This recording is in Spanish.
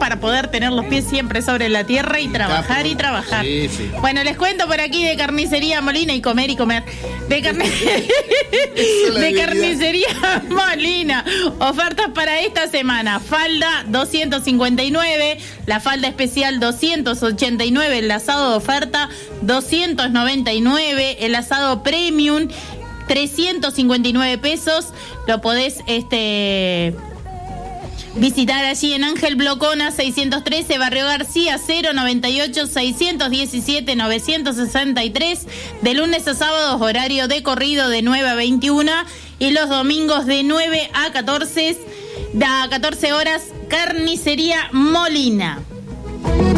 para poder tener los pies siempre sobre la tierra y trabajar y trabajar. Sí, sí. Bueno, les cuento por aquí de Carnicería Molina y comer y comer. De Carnicería Molina. Ofertas para esta semana. Falda 259, la falda especial 289, el asado de oferta 299, el asado premium 359 pesos. Lo podés visitar allí en Ángel Blocona 613, Barrio García 098 617 963, de lunes a sábados horario de corrido de 9 a 21 y los domingos de 9 a 14 horas. Carnicería Molina.